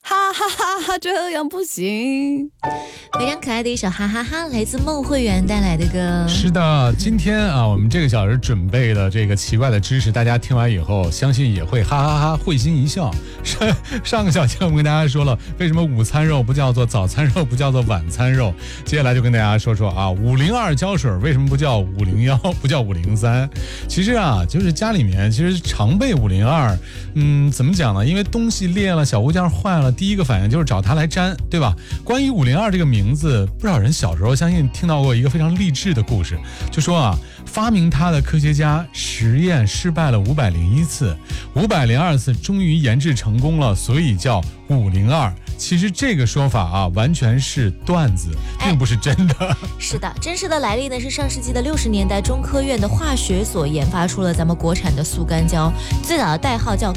哈哈哈哈，这样不行。 非常可爱的一首哈哈哈，来自孟慧圆带来的歌。 是的，今天啊，我们这个小时准备的这个奇怪的知识，大家听完以后，相信也会哈哈哈会心一笑。上个小节我们跟大家说了，为什么午餐肉不叫做早餐肉，不叫做晚餐肉？接下来就跟大家说说啊，502胶水为什么不叫501，不叫503？其实啊，就是家里面其实常备502，怎么讲呢？因为东西裂了，小物件坏了，第一个反应就是找它来粘，对吧？关于502这个名字，不少人小时候相信听到过一个非常励志的故事，就说啊，发明它的科学家实验失败了501次，502次终于研制成功了，所以叫502。其实这个说法啊，完全是段子，并不是真的。 是的，真实的来历呢是上世纪的60年代，中科院的化学所研发出了咱们国产的速干胶，最早的代号叫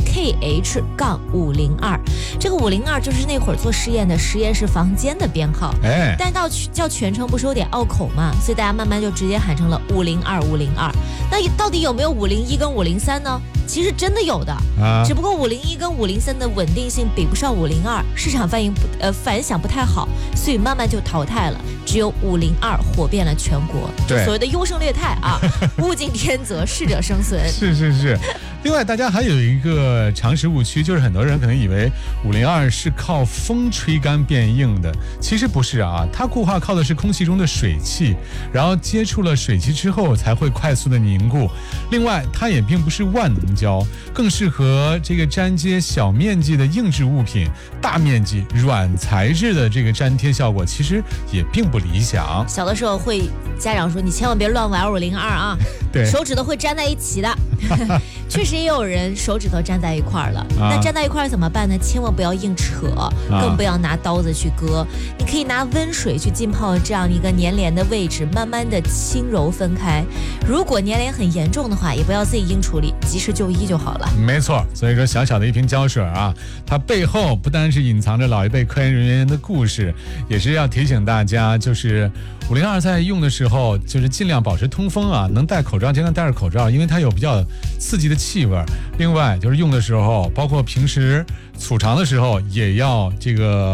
KH-502。这个502就是那会儿做实验的实验室房间的编号，但叫全称不是有点拗口嘛，所以大家慢慢就直接喊成了502。那到底有没有501跟503呢？其实真的有的，只不过501跟503的稳定性比不上502，市场反响不太好，所以慢慢就淘汰了。只有502火遍了全国，就所谓的优胜劣汰啊，物竞天择，适者生存。 是。另外，大家还有一个常识误区，就是很多人可能以为502是靠风吹干变硬的，其实不是啊，它固化靠的是空气中的水汽，然后接触了水汽之后才会快速的凝固。另外，它也并不是万能胶，更适合这个粘接小面积的硬质物品，大面积软材质的这个粘贴效果其实也并不理想。 小的时候会家长说你千万别乱玩502啊， 对， 手指头会粘在一起的。确实也有人手指头粘在一块了，那粘在一块怎么办呢？千万不要硬扯，更不要拿刀子去割。你可以拿温水去浸泡这样一个粘连的位置，慢慢的轻柔分开。如果粘连很严重的话，也不要自己硬处理，及时就医就好了。 没错，所以说小小的一瓶胶水啊，它背后不单是隐藏着老一辈科研人员的故事，也是要提醒大家，就是502在用的时候，就是尽量保持通风啊，能戴口罩尽量戴着口罩，因为它有比较刺激的气味。另外就是用的时候，包括平时储藏的时候，也要这个